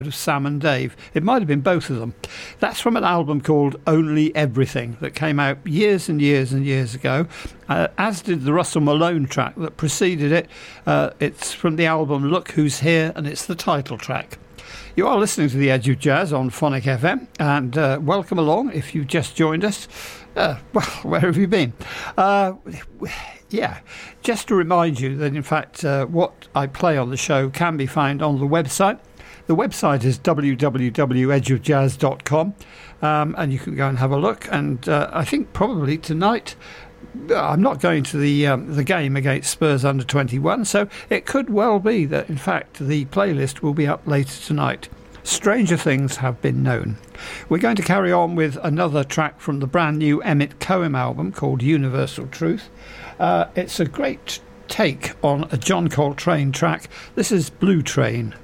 of Sam and Dave. It might have been both of them. That's from an album called Only Everything that came out years and years and years ago, as did the Russell Malone track that preceded it. It's from the album Look Who's Here, and it's the title track. You are listening to The Edge of Jazz on Phonic FM, and welcome along if you've just joined us. Well, where have you been? Just to remind you that, in fact, what I play on the show can be found on the website. The website is www.edgeofjazz.com, and you can go and have a look. And I think probably tonight, I'm not going to the game against Spurs under 21, so it could well be that, in fact, the playlist will be up later tonight. Stranger things have been known. We're going to carry on with another track from the brand new Emmett Cohen album called Universal Truth. It's a great take on a John Coltrane track. This is Blue Train.